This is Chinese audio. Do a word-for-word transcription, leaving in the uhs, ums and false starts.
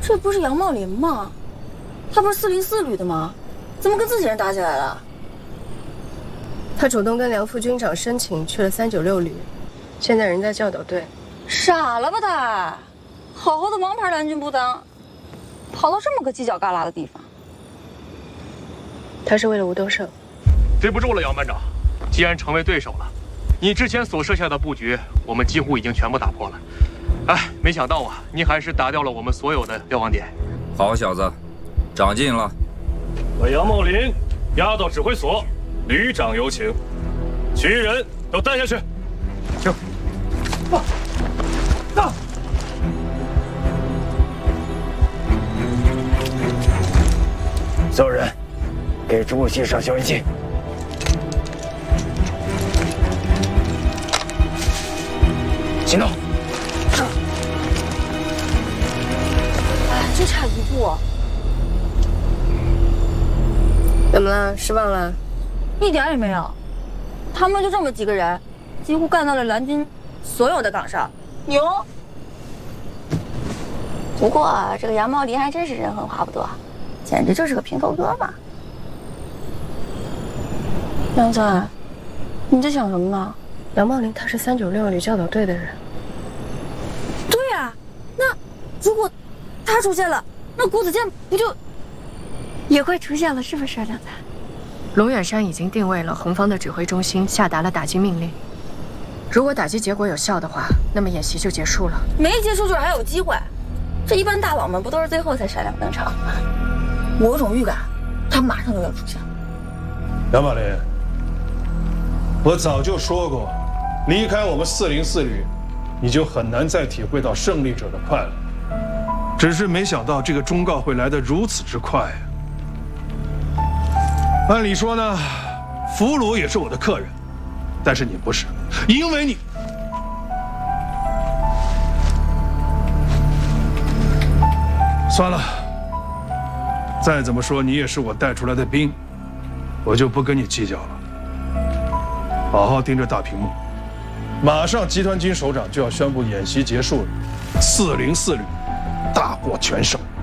这不是杨茂林吗？他不是四零四旅的吗？怎么跟自己人打起来了？ 他主动跟梁副军长申请去了三九六旅，现在人在教导队。 傻了吧他？好好的王牌蓝军不当，跑到这么个犄角旮旯的地方。 他是为了吴东胜。 对不住了，杨班长，既然成为对手了，你之前所设下的布局，我们几乎已经全部打破了。哎，没想到啊，你还是打掉了我们所有的瞭望点。 好小子，长进了。 把杨茂林押到指挥所，旅长有请，其余人都带下去。 行。 啊，到。 所有人，给朱武器上消音器。行动。是。 哎，就差一步。 怎么了？失望了？ 一点也没有。他们就这么几个人，几乎干到了蓝军所有的岗上，牛。不过这个杨茂林还真是人狠话不多，简直就是个平头哥嘛。杨仔，你在想什么呢？ 杨茂林他是三九六旅教导队的人。 对呀，那如果他出现了，那郭子健不就也会出现了，是不是，梁仔？ 龙远山已经定位了红方的指挥中心，下达了打击命令。如果打击结果有效的话，那么演习就结束了。 没结束就是还有机会。这一般大佬们不都是最后才闪亮登场吗？我有种预感，他马上就要出现。 杨马林，我早就说过，离开我们四零四旅，你就很难再体会到胜利者的快乐。只是没想到这个忠告会来得如此之快啊！按理说呢，俘虏也是我的客人，但是你不是，因为你。算了，再怎么说你也是我带出来的兵，我就不跟你计较了。好好盯着大屏幕，马上集团军首长就要宣布演习结束了，四零四旅大获全胜。